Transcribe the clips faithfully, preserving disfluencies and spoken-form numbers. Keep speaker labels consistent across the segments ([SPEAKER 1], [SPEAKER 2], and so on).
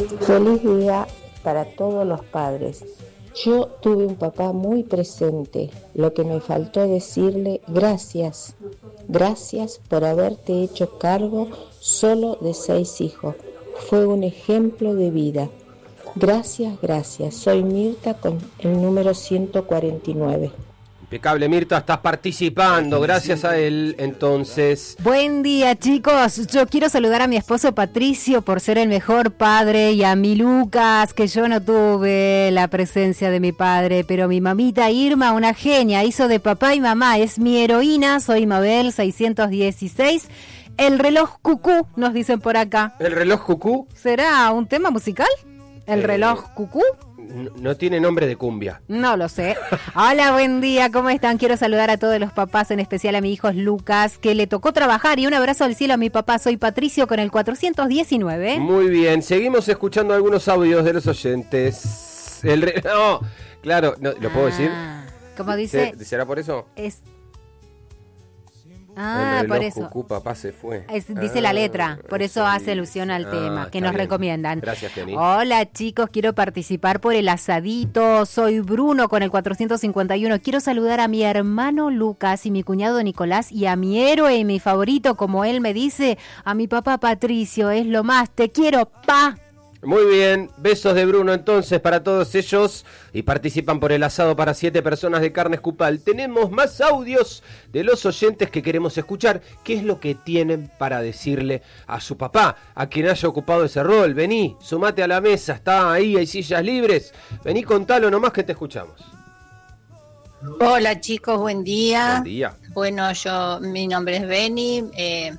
[SPEAKER 1] Feliz día para todos los padres. Yo tuve un papá muy presente, lo que me faltó decirle gracias, gracias por haberte hecho cargo solo de seis hijos. Fue un ejemplo de vida. Gracias, gracias. Soy Mirta con el número ciento cuarenta y nueve.
[SPEAKER 2] Impecable, Mirta, estás participando, gracias a él, entonces.
[SPEAKER 3] Buen día, chicos. Yo quiero saludar a mi esposo Patricio por ser el mejor padre y a mi Lucas, que yo no tuve la presencia de mi padre, pero mi mamita Irma, una genia, hizo de papá y mamá, es mi heroína, soy Mabel seiscientos dieciséis. El reloj cucú, nos dicen por acá.
[SPEAKER 2] ¿El reloj cucú?
[SPEAKER 3] ¿Será un tema musical? ¿El eh, reloj cucú?
[SPEAKER 2] No, no tiene nombre de cumbia.
[SPEAKER 3] No lo sé. Hola, buen día, ¿cómo están? Quiero saludar a todos los papás, en especial a mi hijo Lucas, que le tocó trabajar, y un abrazo al cielo a mi papá. Soy Patricio con el cuatrocientos diecinueve.
[SPEAKER 2] Muy bien, seguimos escuchando algunos audios de los oyentes. El re... No, claro, no, ¿lo puedo decir?
[SPEAKER 3] ¿Cómo dice?
[SPEAKER 2] ¿Será por eso?
[SPEAKER 3] Es... Ah,
[SPEAKER 2] el reloj,
[SPEAKER 3] por eso.
[SPEAKER 2] Cucú, papá se fue.
[SPEAKER 3] Es, dice ah, la letra, por eso hace alusión al ah, tema que nos bien. recomiendan.
[SPEAKER 2] Gracias, Kenny.
[SPEAKER 3] Hola, chicos, quiero participar por el asadito. Soy Bruno con el cuatrocientos cincuenta y uno. Quiero saludar a mi hermano Lucas y mi cuñado Nicolás y a mi héroe y mi favorito, como él me dice, a mi papá Patricio. Es lo más. Te quiero, pa.
[SPEAKER 2] Muy bien, besos de Bruno entonces para todos ellos, y participan por el asado para siete personas de Carnes Cupal. Tenemos más audios de los oyentes que queremos escuchar. ¿Qué es lo que tienen para decirle a su papá, a quien haya ocupado ese rol? Vení, sumate a la mesa, está ahí, hay sillas libres. Vení, contalo nomás que te escuchamos.
[SPEAKER 4] Hola chicos, buen día.
[SPEAKER 2] Buen día.
[SPEAKER 4] Bueno, yo, mi nombre es Beni. Eh,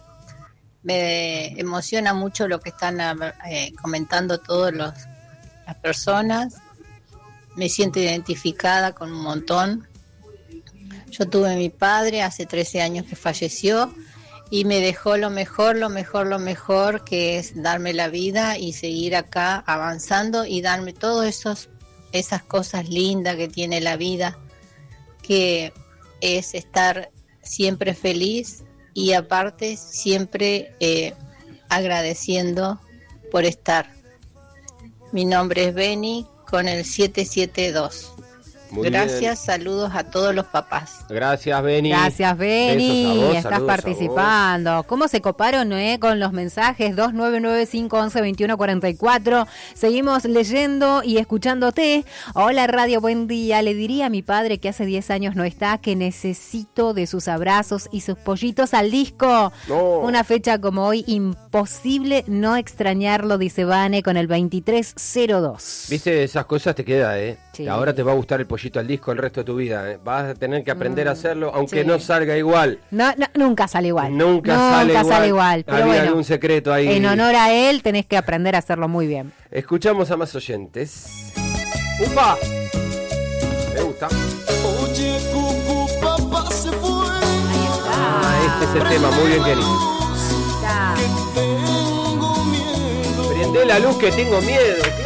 [SPEAKER 4] Me emociona mucho lo que están eh, comentando todas las personas. Me siento identificada con un montón. Yo tuve a mi padre hace trece años que falleció y me dejó lo mejor, lo mejor, lo mejor, que es darme la vida y seguir acá avanzando y darme todas esos esas cosas lindas que tiene la vida, que es estar siempre feliz. Y aparte siempre eh, agradeciendo por estar. Mi nombre es Beni con el siete siete dos. Muy Gracias, bien. Saludos a todos los papás.
[SPEAKER 2] Gracias, Beni.
[SPEAKER 3] Gracias, Beni. Vos, Estás participando. ¿Cómo se coparon eh, con los mensajes? dos nueve nueve cinco once veintiuno cuarenta y cuatro. Seguimos leyendo y escuchándote. Hola, radio, buen día. Le diría a mi padre que hace diez años no está, que necesito de sus abrazos y sus pollitos al disco. Oh. Una fecha como hoy, imposible no extrañarlo, dice Vane con el veintitrés cero dos.
[SPEAKER 2] Viste, esas cosas te queda, ¿eh? Sí. Ahora te va a gustar el pollito al disco el resto de tu vida, ¿eh? Vas a tener que aprender mm, a hacerlo, aunque sí. no salga igual.
[SPEAKER 3] No, no, nunca sale igual.
[SPEAKER 2] Nunca,
[SPEAKER 3] nunca
[SPEAKER 2] sale igual.
[SPEAKER 3] Sale igual. Pero
[SPEAKER 2] Había
[SPEAKER 3] bueno,
[SPEAKER 2] algún secreto ahí.
[SPEAKER 3] En honor a él tenés que aprender a hacerlo muy bien.
[SPEAKER 2] Escuchamos a más oyentes. ¡Upa! Me gusta.
[SPEAKER 5] Oye, cucú, papá se fue.
[SPEAKER 3] Ahí está.
[SPEAKER 2] Ah, este es el tema, muy bien, Kenny.
[SPEAKER 3] Está.
[SPEAKER 2] Prende la luz que tengo miedo.